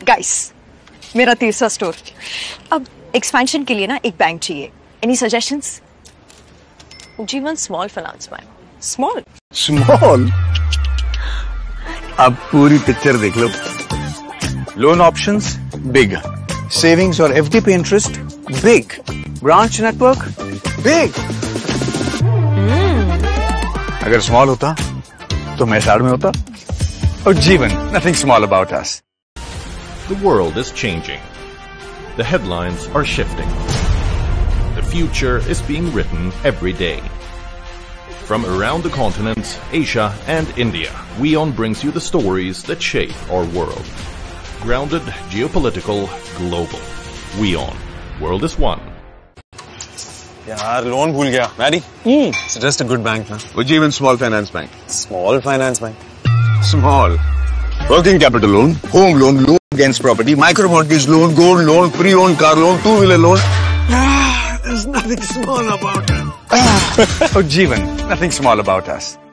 Guys, मेरा तीसरा store. अब एक्सपेंशन के लिए ना एक बैंक चाहिए। Any suggestions? जीवन small finance bank. Small? Small? अब पूरी पिक्चर देख लो। लोन ऑप्शंस बिग, सेविंग्स और एफडी पे interest big, branch network big. अगर स्मॉल होता तो मैं साइड में होता। और जीवन, nothing small about us. The world is changing. The headlines are shifting. The future is being written every day. From around the continents, Asia and India, WION brings you the stories that shape our world. Grounded, geopolitical, global. WION. World is one. यार loan भूल गया। Mary, suggest a good bank ना। Ujjivan Small Finance Bank. Small finance bank. Small. Working capital loan, home loan, loan against property, micro mortgage loan, gold loan, pre-owned car loan, two-wheeler loan. There's nothing small about it. Ujjivan, nothing small about us.